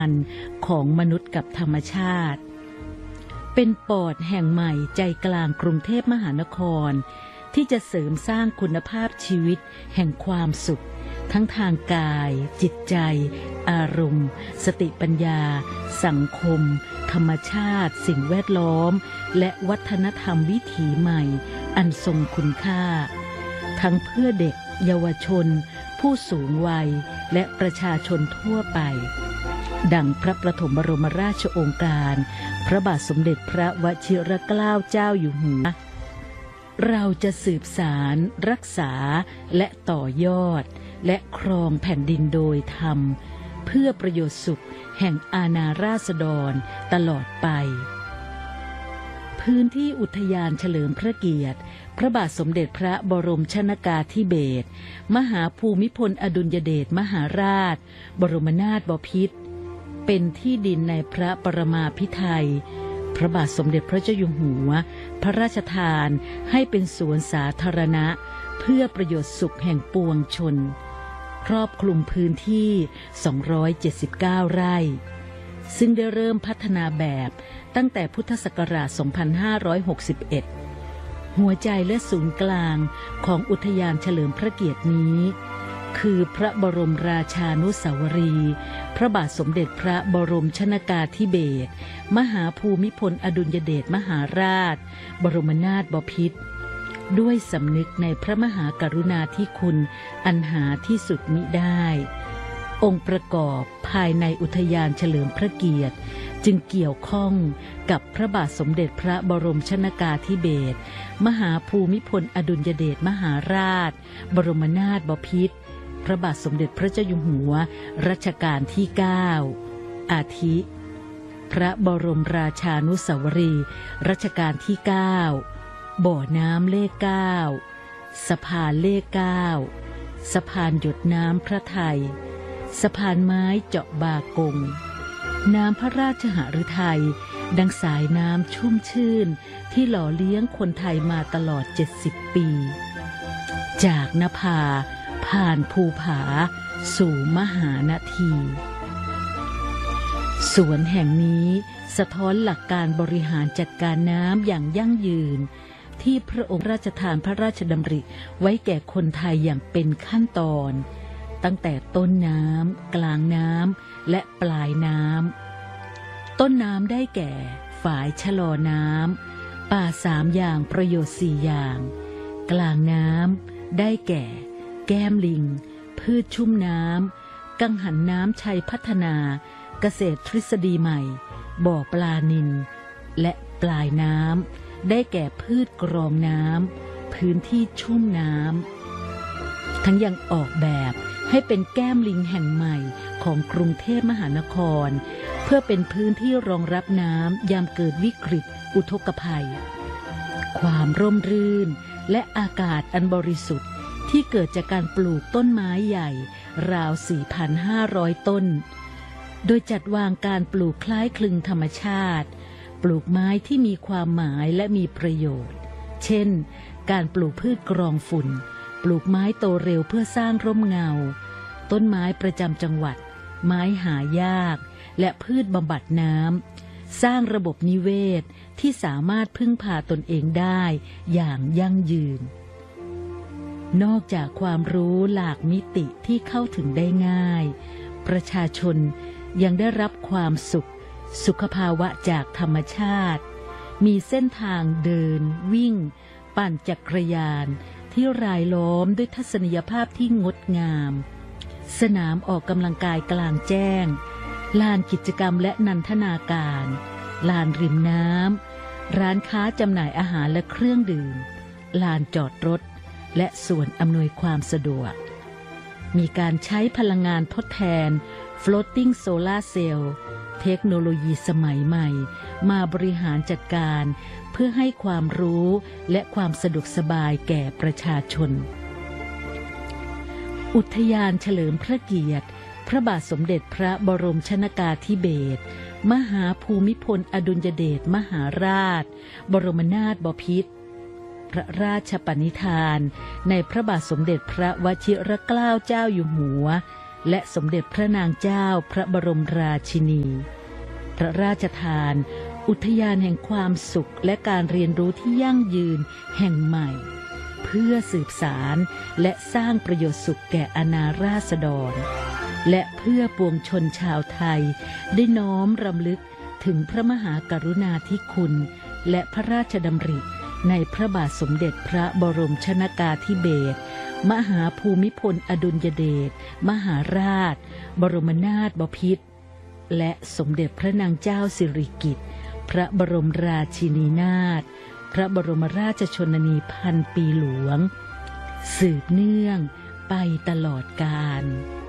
ของมนุษย์กับธรรมชาติเป็นปอดแห่งใหม่ใจกลางกรุงเทพมหานครที่จะเสริมสร้างคุณภาพชีวิตแห่งความสุขทั้งทางกายจิตใจอารมณ์สติปัญญาสังคมธรรมชาติสิ่งแวดล้อมและวัฒนธรรมวิถีใหม่อันทรงคุณค่าทั้งเพื่อเด็กเยาวชนผู้สูงวัยและประชาชนทั่วไปดังพระประถมบรมราชโองการพระบาทสมเด็จพระวชิรเกล้าเจ้าอยู่หัวเราจะสืบสารรักษาและต่อยอดและครองแผ่นดินโดยธรรมเพื่อประโยชน์สุขแห่งอาณาราษฎรตลอดไปพื้นที่อุทยานเฉลิมพระเกียรติพระบาทสมเด็จพระบรมชนกาธิเบศรมหาภูมิพลอดุลยเดชมหาราชบรมนาถบพิตรเป็นที่ดินในพระปรมาภิไธยพระบาทสมเด็จพระเจ้าอยู่หัวพระราชทานให้เป็นสวนสาธารณะเพื่อประโยชน์สุขแห่งปวงชนครอบคลุมพื้นที่279ไร่ซึ่งได้เริ่มพัฒนาแบบตั้งแต่พุทธศักราช2561หัวใจและศูนย์กลางของอุทยานเฉลิมพระเกียรตินี้คือพระบรมราชานุสาวรีย์พระบาทสมเด็จพระบรมชนกาธิเบศรมหาภูมิพลอดุลยเดชมหาราชบรมนาถบพิตรด้วยสำนึกในพระมหากรุณาธิคุณอันหาที่สุดมิได้องค์ประกอบภายในอุทยานเฉลิมพระเกียรติจึงเกี่ยวข้องกับพระบาทสมเด็จพระบรมชนกาธิเบศรมหาภูมิพลอดุลยเดชมหาราชบรมนาถบพิตรพระบาทสมเด็จพระเจ้าอยู่หัวรัชกาลที่9อาทิพระบรมราชานุสาวรีย์รัชกาลที่9บ่อน้ำเลข9สะพานเลข9สะพานหยดน้ำพระไทยสะพานไม้เจาะบากงน้ำพระราชหฤทัยดังสายน้ำชุ่มชื่นที่หล่อเลี้ยงคนไทยมาตลอด70ปีจากนภาผ่านภูผาสู่มหานาทีสวนแห่งนี้สะท้อนหลักการบริหารจัดการน้ำอย่างยั่งยืนที่พระองค์ราชทานพระราชดำริไว้แก่คนไทยอย่างเป็นขั้นตอนตั้งแต่ต้นน้ำกลางน้ำและปลายน้ำต้นน้ำได้แก่ฝายชะลอน้ำป่า3อย่างประโยชน์4อย่างกลางน้ำได้แก่แก้มลิงพืชชุ่มน้ำกังหันน้ำชัยพัฒนาเกษตรทฤษฎีใหม่บ่อปลานิลและปลายน้ำได้แก่พืชกรองน้ำพื้นที่ชุ่มน้ำทั้งยังออกแบบให้เป็นแก้มลิงแห่งใหม่ของกรุงเทพมหานครเพื่อเป็นพื้นที่รองรับน้ำยามเกิดวิกฤตอุทกภัยความร่มรื่นและอากาศอันบริสุทธิ์ที่เกิดจากการปลูกต้นไม้ใหญ่ราว 4,500 ต้นโดยจัดวางการปลูกคล้ายคลึงธรรมชาติปลูกไม้ที่มีความหมายและมีประโยชน์เช่นการปลูกพืชกรองฝุ่นปลูกไม้โตเร็วเพื่อสร้างร่มเงาต้นไม้ประจำจังหวัดไม้หายากและพืชบำบัดน้ำสร้างระบบนิเวศที่สามารถพึ่งพาตนเองได้อย่างยั่งยืนนอกจากความรู้หลากมิติที่เข้าถึงได้ง่ายประชาชนยังได้รับความสุขภาวะจากธรรมชาติมีเส้นทางเดินวิ่งปั่นจักรยานที่รายล้อมด้วยทัศนียภาพที่งดงามสนามออกกำลังกายกลางแจ้งลานกิจกรรมและนันทนาการลานริมน้ำร้านค้าจำหน่ายอาหารและเครื่องดื่มลานจอดรถและส่วนอำนวยความสะดวกมีการใช้พลังงานทดแทน floating solar cell เทคโนโลยีสมัยใหม่มาบริหารจัดการเพื่อให้ความรู้และความสะดวกสบายแก่ประชาชนอุทยานเฉลิมพระเกียรติพระบาทสมเด็จพระบรมชนกาธิเบศรมหาภูมิพลอดุลยเดชมหาราชบรมนาถบพิตรพระราชปณิธานในพระบาทสมเด็จพระวชิรเกล้าเจ้าอยู่หัวและสมเด็จพระนางเจ้าพระบรมราชินีพระราชทานอุทยานแห่งความสุขและการเรียนรู้ที่ยั่งยืนแห่งใหม่เพื่อสืบสารและสร้างประโยชน์สุขแก่อาณาราษฎรและเพื่อปวงชนชาวไทยได้น้อมรำลึกถึงพระมหากรุณาธิคุณและพระราชดำริในพระบาทสมเด็จพระบรมชนกาธิเบศรมหาภูมิพลอดุลยเดชมหาราชบรมนาถบพิตรและสมเด็จพระนางเจ้าสิริกิติ์พระบรมราชินีนาถพระบรมราชชนนีพันปีหลวงสืบเนื่องไปตลอดกาล